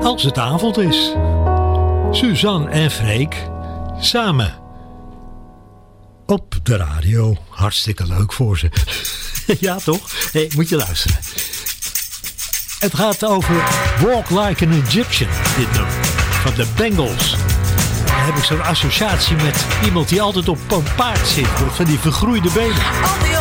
als het avond is. Suzanne en Freek samen op de radio. Hartstikke leuk voor ze. Ja, toch? Hey, moet je luisteren. Het gaat over Walk Like an Egyptian, dit nummer. Van de Bengals. Dan heb ik zo'n associatie met iemand die altijd op een paard zit. Van die vergroeide benen.